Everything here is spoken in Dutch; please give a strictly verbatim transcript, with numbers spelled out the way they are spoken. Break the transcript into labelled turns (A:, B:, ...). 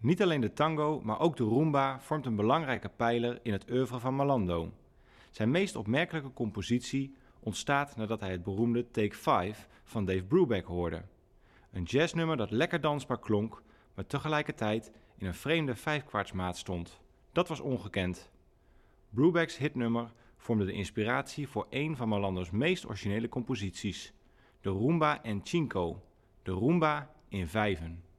A: Niet alleen de tango, maar ook de rumba vormt een belangrijke pijler in het oeuvre van Malando. Zijn meest opmerkelijke compositie ontstaat nadat hij het beroemde Take vijf van Dave Brubeck hoorde. Een jazznummer dat lekker dansbaar klonk, maar tegelijkertijd in een vreemde vijfkwartsmaat stond. Dat was ongekend. Brubeck's hitnummer vormde de inspiratie voor een van Malando's meest originele composities, de Rumba en Cinco, de rumba in vijven.